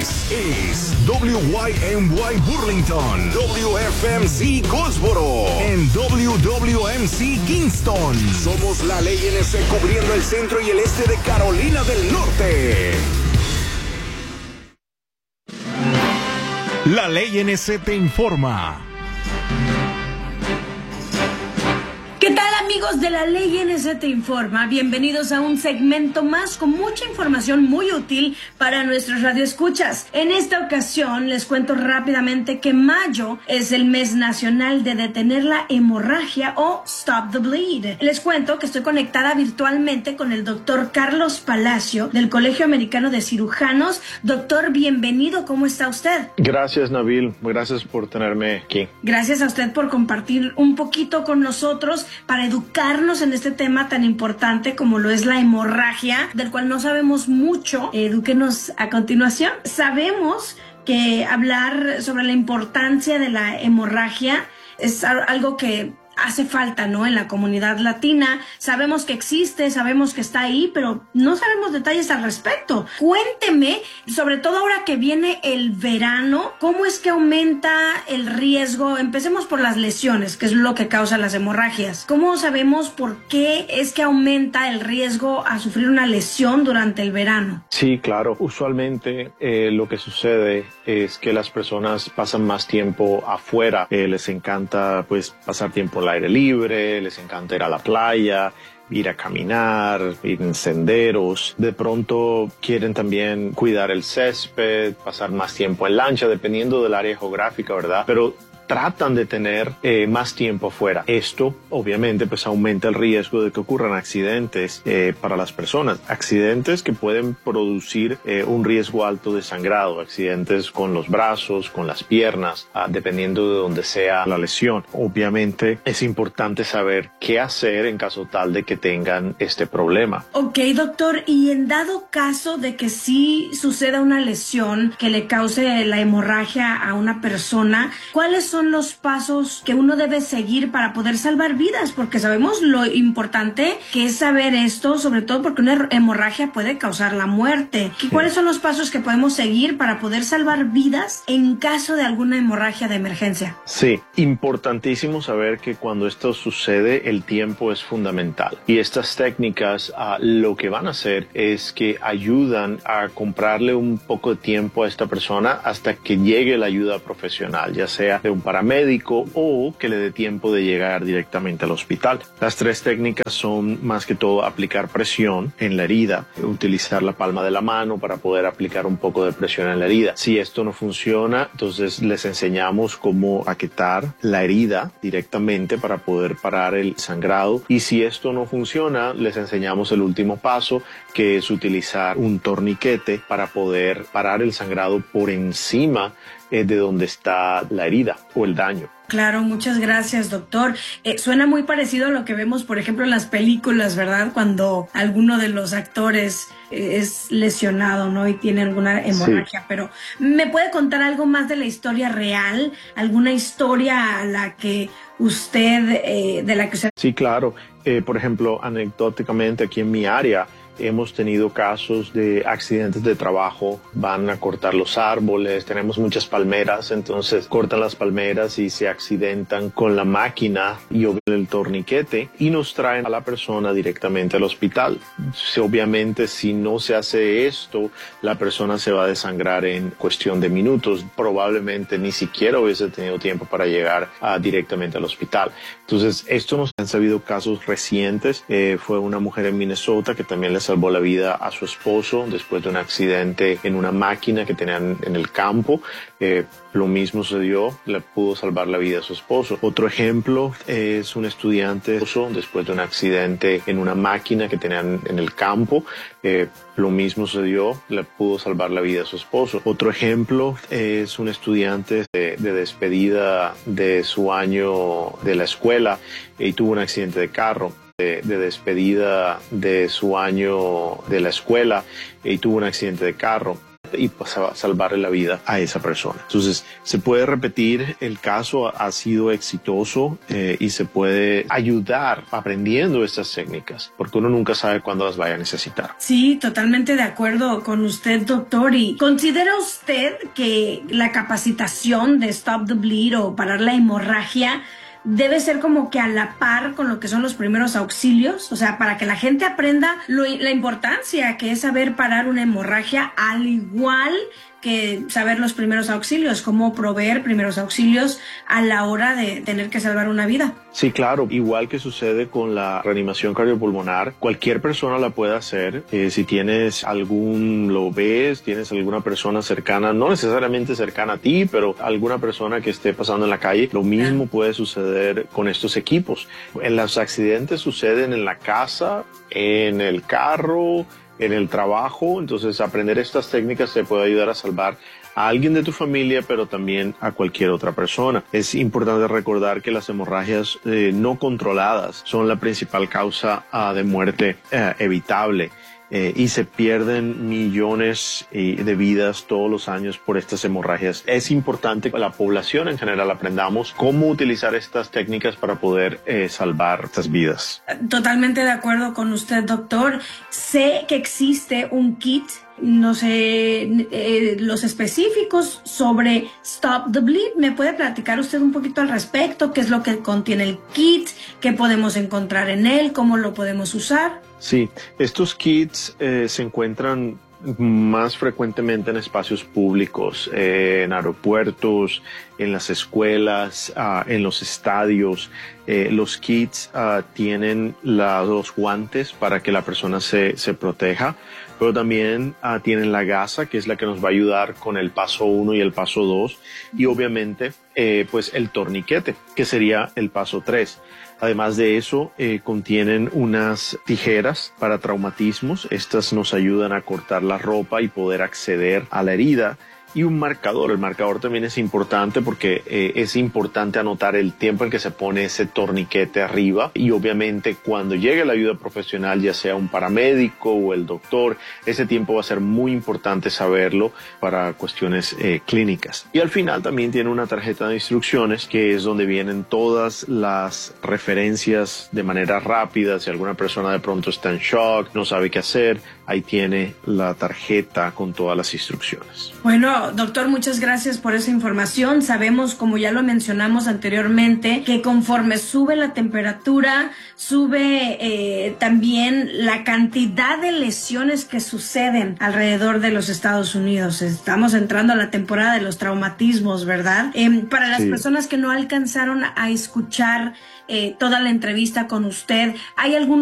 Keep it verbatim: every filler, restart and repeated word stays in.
es, es W Y M Y Burlington, W F M C Goldsboro, en W W M C Kingston. Somos la Ley N S cubriendo el centro y el este de Carolina del Norte. La Ley N S te informa. ¿Qué tal, amigos de la Ley N S te informa? Bienvenidos a un segmento más con mucha información muy útil para nuestros radioescuchas. En esta ocasión les cuento rápidamente que mayo es el mes nacional de detener la hemorragia o Stop the Bleed. Les cuento que estoy conectada virtualmente con el doctor Carlos Palacio del Colegio Americano de Cirujanos. Doctor, bienvenido, ¿cómo está usted? Gracias, Nabil, gracias por tenerme aquí. Gracias a usted por compartir un poquito con nosotros para educarnos en este tema tan importante como lo es la hemorragia, del cual no sabemos mucho. Edúquenos a continuación. Sabemos que hablar sobre la importancia de la hemorragia es algo que hace falta, ¿no? En la comunidad latina. Sabemos que existe, sabemos que está ahí, pero no sabemos detalles al respecto. Cuénteme, sobre todo ahora que viene el verano, ¿cómo es que aumenta el riesgo? Empecemos por las lesiones, que es lo que causa las hemorragias. ¿Cómo sabemos por qué es que aumenta el riesgo a sufrir una lesión durante el verano? Sí, claro. Usualmente eh, lo que sucede es que las personas pasan más tiempo afuera. Eh, les encanta, pues, pasar tiempo al aire libre, les encanta ir a la playa, ir a caminar, ir en senderos. De pronto quieren también cuidar el césped, pasar más tiempo en lancha, dependiendo del área geográfica, ¿verdad? Pero tratan de tener eh, más tiempo afuera. Esto, obviamente, pues aumenta el riesgo de que ocurran accidentes eh, para las personas. Accidentes que pueden producir eh, un riesgo alto de sangrado. Accidentes con los brazos, con las piernas, ah, dependiendo de donde sea la lesión. Obviamente, es importante saber qué hacer en caso tal de que tengan este problema. Ok, doctor. Y en dado caso de que sí suceda una lesión que le cause la hemorragia a una persona, ¿cuáles son son los pasos que uno debe seguir para poder salvar vidas? Porque sabemos lo importante que es saber esto, sobre todo porque una hemorragia puede causar la muerte. ¿Cuáles son los pasos que podemos seguir para poder salvar vidas en caso de alguna hemorragia de emergencia? Sí, importantísimo saber que cuando esto sucede, el tiempo es fundamental. Y estas técnicas uh, lo que van a hacer es que ayudan a comprarle un poco de tiempo a esta persona hasta que llegue la ayuda profesional, ya sea de un paramédico o que le dé tiempo de llegar directamente al hospital. Las tres técnicas son más que todo aplicar presión en la herida, utilizar la palma de la mano para poder aplicar un poco de presión en la herida. Si esto no funciona, entonces les enseñamos cómo aquietar la herida directamente para poder parar el sangrado, y si esto no funciona, les enseñamos el último paso, que es utilizar un torniquete para poder parar el sangrado por encima eh, de donde está la herida o el daño. Claro, muchas gracias, doctor. Eh, suena muy parecido a lo que vemos, por ejemplo, en las películas, ¿verdad? Cuando alguno de los actores eh, es lesionado, ¿no? Y tiene alguna hemorragia. Sí. Pero, ¿me puede contar algo más de la historia real? ¿Alguna historia a la que usted, eh, de la que usted... Sí, claro. Eh, por ejemplo, anecdóticamente aquí en mi área, hemos tenido casos de accidentes de trabajo, van a cortar los árboles, tenemos muchas palmeras, entonces cortan las palmeras y se accidentan con la máquina y el torniquete y nos traen a la persona directamente al hospital. Obviamente, si no se hace esto, la persona se va a desangrar en cuestión de minutos, probablemente ni siquiera hubiese tenido tiempo para llegar uh, directamente al hospital. Entonces, esto nos han sabido casos recientes. Eh, fue una mujer en Minnesota que también les salvó la vida a su esposo después de un accidente en una máquina que tenían en el campo. Eh, lo mismo sucedió, le pudo salvar la vida a su esposo. Otro ejemplo es un estudiante después de un accidente en una máquina que tenían en el campo. Eh, lo mismo sucedió, le pudo salvar la vida a su esposo. Otro ejemplo es un estudiante de, de despedida de su año de la escuela y tuvo un accidente de carro. De, de despedida de su año de la escuela y tuvo un accidente de carro. y pues, salvarle la vida a esa persona. Entonces, se puede repetir, el caso ha sido exitoso eh, y se puede ayudar aprendiendo estas técnicas, porque uno nunca sabe cuándo las vaya a necesitar. Sí, totalmente de acuerdo con usted, doctor. ¿Y considera usted que la capacitación de Stop the Bleed o parar la hemorragia debe ser como que a la par con lo que son los primeros auxilios? O sea, para que la gente aprenda lo, la importancia que es saber parar una hemorragia, al igual que saber los primeros auxilios, cómo proveer primeros auxilios a la hora de tener que salvar una vida. Sí, claro. Igual que sucede con la reanimación cardiopulmonar, cualquier persona la puede hacer. Eh, si tienes algún, lo ves, tienes alguna persona cercana, no necesariamente cercana a ti, pero alguna persona que esté pasando en la calle, lo mismo yeah. puede suceder con estos equipos. En los accidentes suceden en la casa, en el carro, en el trabajo. Entonces aprender estas técnicas te puede ayudar a salvar a alguien de tu familia, pero también a cualquier otra persona. Es importante recordar que las hemorragias eh, no controladas son la principal causa uh, de muerte uh, evitable. Eh, y se pierden millones eh, de vidas todos los años por estas hemorragias. Es importante que la población en general aprendamos cómo utilizar estas técnicas para poder eh, salvar estas vidas. Totalmente de acuerdo con usted, doctor. Sé que existe un kit, no sé eh, los específicos sobre Stop the Bleed. ¿Me puede platicar usted un poquito al respecto? ¿Qué es lo que contiene el kit? ¿Qué podemos encontrar en él? ¿Cómo lo podemos usar? Sí, estos kits eh, se encuentran más frecuentemente en espacios públicos, eh, en aeropuertos, en las escuelas, uh, en los estadios. Eh, los kits uh, tienen la, los guantes para que la persona se, se proteja, pero también uh, tienen la gasa, que es la que nos va a ayudar con el paso uno y el paso dos, y obviamente eh, pues el torniquete, que sería el paso tres. Además de eso, eh, contienen unas tijeras para traumatismos. Estas nos ayudan a cortar la ropa y poder acceder a la herida. Y un marcador. El marcador también es importante porque eh, es importante anotar el tiempo en que se pone ese torniquete arriba, y obviamente cuando llegue la ayuda profesional, ya sea un paramédico o el doctor, ese tiempo va a ser muy importante saberlo para cuestiones eh, clínicas. Y al final también tiene una tarjeta de instrucciones, que es donde vienen todas las referencias de manera rápida. Si alguna persona de pronto está en shock, no sabe qué hacer, ahí tiene la tarjeta con todas las instrucciones. Bueno, doctor, muchas gracias por esa información. Sabemos, como ya lo mencionamos anteriormente, que conforme sube la temperatura, sube eh, también la cantidad de lesiones que suceden alrededor de los Estados Unidos. Estamos entrando a la temporada de los traumatismos, ¿verdad? Eh, para las sí. personas que no alcanzaron a escuchar eh, toda la entrevista con usted, ¿hay algún